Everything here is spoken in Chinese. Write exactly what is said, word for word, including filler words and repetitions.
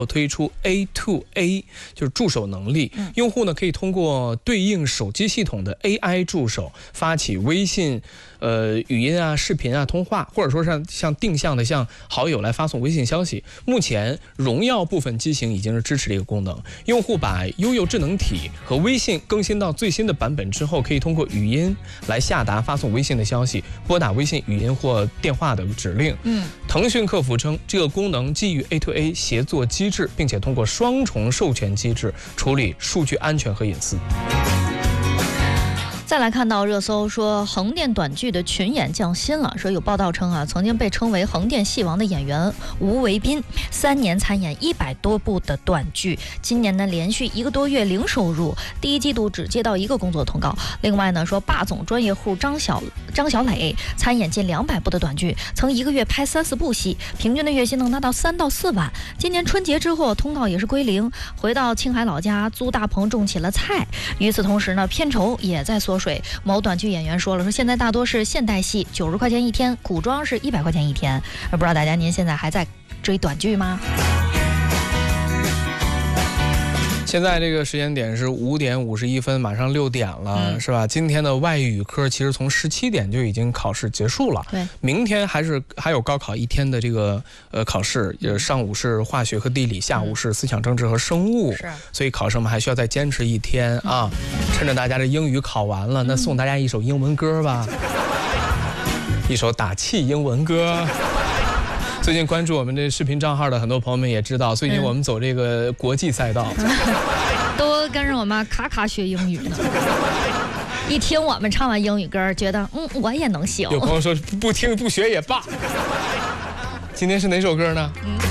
推出 A to A， 就是助手能力。嗯、用户呢可以通过对应手机系统的 A I 助手发起微信、呃语音啊、视频啊通话，或者说像像定向的向好友来发送微信消息。目前荣耀部分机型已经是支持这个功能。用户把悠悠智能体和微信更新到最新的版本之后，可以通过语音来下达发送微信的消息，拨打微信语音或电话的指令。嗯，腾讯客服称，这个功能基于 A to A 协作机制，并且通过双重授权机制处理数据安全和隐私。 再来看到热搜说横店短剧的群演降薪了，说有报道称啊，曾经被称为横店戏王的演员吴维斌，三年参演一百多部的短剧，今年呢连续一个多月零收入，第一季度只接到一个工作通告。另外呢说霸总专业户张小张小磊参演近两百部的短剧，曾一个月拍三四部戏，平均的月薪能拿到三到四万。今年春节之后通告也是归零，回到青海老家租大棚种起了菜。与此同时呢，片酬也在缩水。某短剧演员说了，说现在大多是现代戏九十块钱一天，古装是一百块钱一天。不知道大家您现在还在追短剧吗？ 现在这个时间点是五点五十一分，马上六点了，嗯、是吧？今天的外语科其实从十七点就已经考试结束了。对，明天还是还有高考一天的这个呃考试，呃上午是化学和地理，下午是思想政治和生物，是、嗯，所以考生们还需要再坚持一天啊！嗯、趁着大家的英语考完了，那送大家一首英文歌吧，嗯、一首打气英文歌。最近关注我们这视频账号的很多朋友们也知道，最近我们走这个国际赛道，嗯、 都跟着我们卡卡学英语呢。一听我们唱完英语歌，觉得嗯我也能行。 有朋友说不听不学也罢。今天是哪首歌呢？嗯